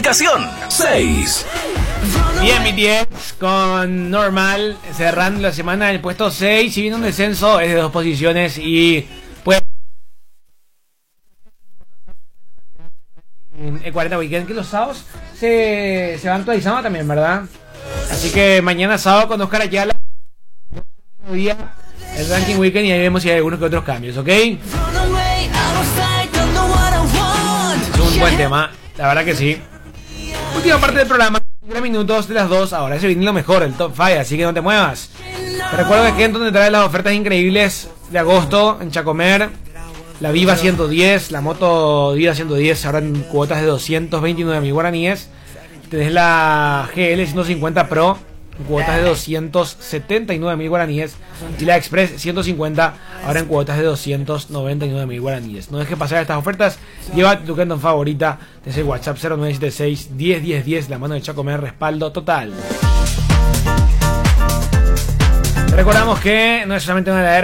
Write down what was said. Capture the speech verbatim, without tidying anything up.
Ubicación seis. Bien, B T S con Normal cerrando la semana en el puesto seis. Si viene un descenso es de dos posiciones y pues el cuarenta Weekend, que los sábados se, se van actualizando también, ¿verdad? Así que mañana sábado con Oscar Ayala el ranking Weekend y ahí vemos si hay algunos que otros cambios, ¿ok? Es un buen tema, la verdad que sí. Última parte del programa, tres minutos de las dos. Ahora se viene lo mejor, el top cinco, así que no te muevas. Te recuerdo que es donde trae las ofertas increíbles de agosto en Chacomer. La Viva ciento diez, la moto Viva ciento diez, ahora en cuotas de doscientos veintinueve mil guaraníes. Tenés la G L ciento cincuenta Pro, en cuotas de doscientos setenta y nueve mil guaraníes. Y la Express ciento cincuenta, ahora en cuotas de doscientos noventa y nueve mil guaraníes. No dejes pasar estas ofertas, llévate tu Kenton favorita desde el WhatsApp cero nueve siete seis, diez diez diez, la mano de Chacomer, respaldo total. Recordamos que no es solamente una heladera